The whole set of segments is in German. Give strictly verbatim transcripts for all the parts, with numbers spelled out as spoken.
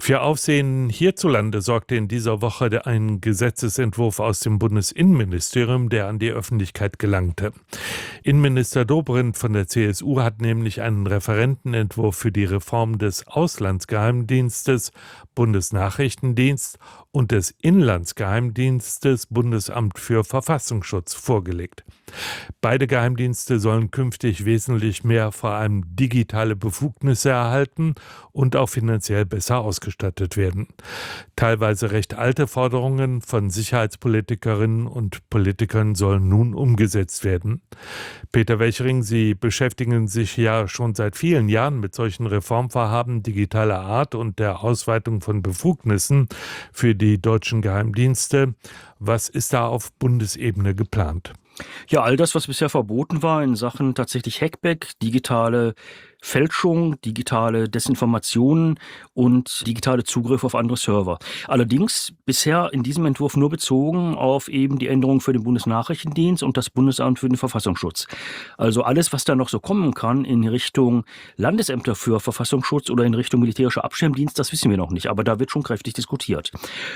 Für Aufsehen hierzulande sorgte in dieser Woche ein Gesetzesentwurf aus dem Bundesinnenministerium, der an die Öffentlichkeit gelangte. Innenminister Dobrindt von der C S U hat nämlich einen Referentenentwurf für die Reform des Auslandsgeheimdienstes, Bundesnachrichtendienst und des Inlandsgeheimdienstes, Bundesamt für Verfassungsschutz, vorgelegt. Beide Geheimdienste sollen künftig wesentlich mehr, vor allem digitale Befugnisse erhalten und auch finanziell besser ausgestattet werden. Teilweise recht alte Forderungen von Sicherheitspolitikerinnen und Politikern sollen nun umgesetzt werden. Peter Welchering, Sie beschäftigen sich ja schon seit vielen Jahren mit solchen Reformvorhaben digitaler Art und der Ausweitung von Befugnissen für die deutschen Geheimdienste. Was ist da auf Bundesebene geplant? Ja, all das, was bisher verboten war in Sachen tatsächlich Hackback, digitale Fälschung, digitale Desinformationen und digitale Zugriff auf andere Server. Allerdings bisher in diesem Entwurf nur bezogen auf eben die Änderungen für den Bundesnachrichtendienst und das Bundesamt für den Verfassungsschutz. Also alles, was da noch so kommen kann in Richtung Landesämter für Verfassungsschutz oder in Richtung militärischer Abschirmdienst, das wissen wir noch nicht, aber da wird schon kräftig diskutiert.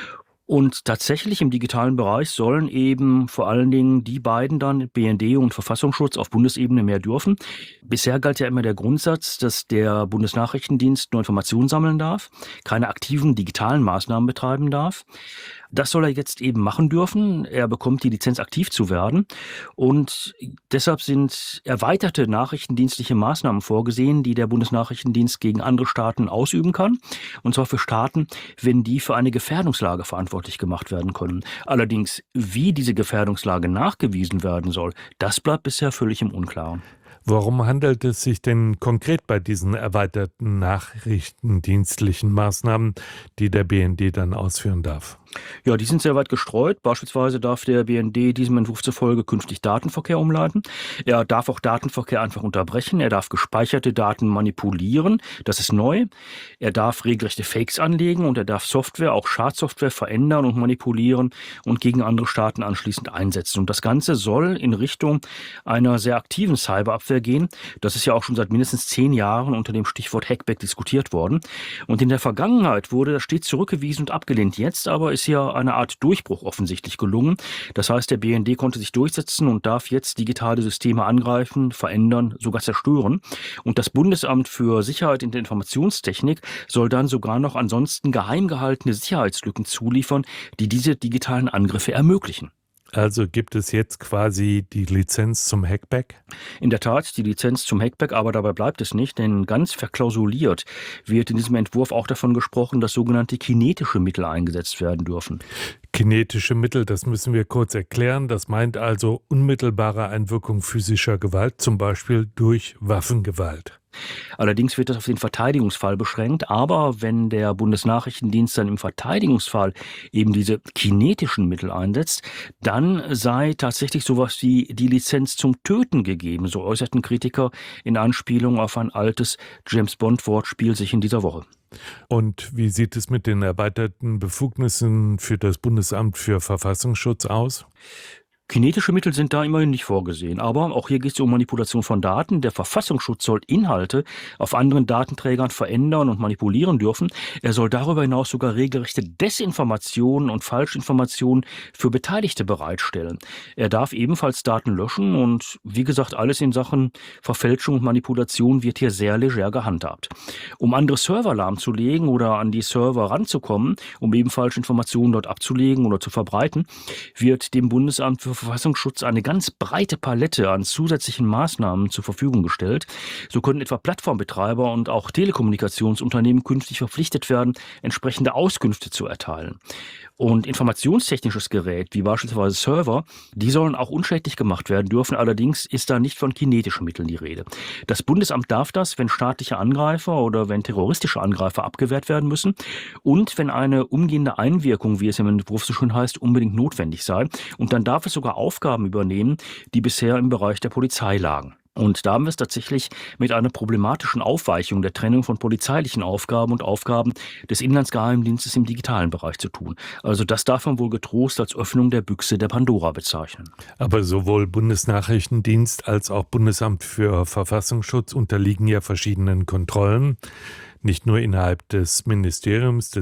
Und tatsächlich im digitalen Bereich sollen eben vor allen Dingen die beiden dann, B N D und Verfassungsschutz, auf Bundesebene mehr dürfen. Bisher galt ja immer der Grundsatz, dass der Bundesnachrichtendienst nur Informationen sammeln darf, keine aktiven digitalen Maßnahmen betreiben darf. Das soll er jetzt eben machen dürfen. Er bekommt die Lizenz, aktiv zu werden. Und deshalb sind erweiterte nachrichtendienstliche Maßnahmen vorgesehen, die der Bundesnachrichtendienst gegen andere Staaten ausüben kann. Und zwar für Staaten, wenn die für eine Gefährdungslage verantwortlich gemacht werden können. Allerdings, wie diese Gefährdungslage nachgewiesen werden soll, das bleibt bisher völlig im Unklaren. Worum handelt es sich denn konkret bei diesen erweiterten nachrichtendienstlichen Maßnahmen, die der B N D dann ausführen darf? Ja, die sind sehr weit gestreut. Beispielsweise darf der B N D diesem Entwurf zufolge künftig Datenverkehr umleiten. Er darf auch Datenverkehr einfach unterbrechen. Er darf gespeicherte Daten manipulieren. Das ist neu. Er darf regelrechte Fakes anlegen und er darf Software, auch Schadsoftware, verändern und manipulieren und gegen andere Staaten anschließend einsetzen. Und das Ganze soll in Richtung einer sehr aktiven Cyberabwehr gehen. Das ist ja auch schon seit mindestens zehn Jahren unter dem Stichwort Hackback diskutiert worden. Und in der Vergangenheit wurde das stets zurückgewiesen und abgelehnt. Jetzt aber ist hier eine Art Durchbruch offensichtlich gelungen. Das heißt, der B N D konnte sich durchsetzen und darf jetzt digitale Systeme angreifen, verändern, sogar zerstören. Und das Bundesamt für Sicherheit in der Informationstechnik soll dann sogar noch ansonsten geheim gehaltene Sicherheitslücken zuliefern, die diese digitalen Angriffe ermöglichen. Also gibt es jetzt quasi die Lizenz zum Hackback? In der Tat, die Lizenz zum Hackback, aber dabei bleibt es nicht, denn ganz verklausuliert wird in diesem Entwurf auch davon gesprochen, dass sogenannte kinetische Mittel eingesetzt werden dürfen. Kinetische Mittel, das müssen wir kurz erklären. Das meint also unmittelbare Einwirkung physischer Gewalt, zum Beispiel durch Waffengewalt. Allerdings wird das auf den Verteidigungsfall beschränkt, aber wenn der Bundesnachrichtendienst dann im Verteidigungsfall eben diese kinetischen Mittel einsetzt, dann sei tatsächlich sowas wie die Lizenz zum Töten gegeben, so äußerten Kritiker in Anspielung auf ein altes James-Bond-Wortspiel sich in dieser Woche. Und wie sieht es mit den erweiterten Befugnissen für das Bundesamt für Verfassungsschutz aus? Kinetische Mittel sind da immerhin nicht vorgesehen, aber auch hier geht es um Manipulation von Daten. Der Verfassungsschutz soll Inhalte auf anderen Datenträgern verändern und manipulieren dürfen. Er soll darüber hinaus sogar regelrechte Desinformationen und Falschinformationen für Beteiligte bereitstellen. Er darf ebenfalls Daten löschen und wie gesagt, alles in Sachen Verfälschung und Manipulation wird hier sehr leger gehandhabt. Um andere Server lahmzulegen oder an die Server ranzukommen, um eben Falschinformationen dort abzulegen oder zu verbreiten, wird dem Bundesamt für Verfassungsschutz eine ganz breite Palette an zusätzlichen Maßnahmen zur Verfügung gestellt. So können etwa Plattformbetreiber und auch Telekommunikationsunternehmen künftig verpflichtet werden, entsprechende Auskünfte zu erteilen. Und informationstechnisches Gerät, wie beispielsweise Server, die sollen auch unschädlich gemacht werden dürfen. Allerdings ist da nicht von kinetischen Mitteln die Rede. Das Bundesamt darf das, wenn staatliche Angreifer oder wenn terroristische Angreifer abgewehrt werden müssen und wenn eine umgehende Einwirkung, wie es im Entwurf so schön heißt, unbedingt notwendig sei. Und dann darf es sogar Aufgaben übernehmen, die bisher im Bereich der Polizei lagen. Und da haben wir es tatsächlich mit einer problematischen Aufweichung der Trennung von polizeilichen Aufgaben und Aufgaben des Inlandsgeheimdienstes im digitalen Bereich zu tun. Also das darf man wohl getrost als Öffnung der Büchse der Pandora bezeichnen. Aber sowohl Bundesnachrichtendienst als auch Bundesamt für Verfassungsschutz unterliegen ja verschiedenen Kontrollen. Nicht nur innerhalb des Ministeriums, des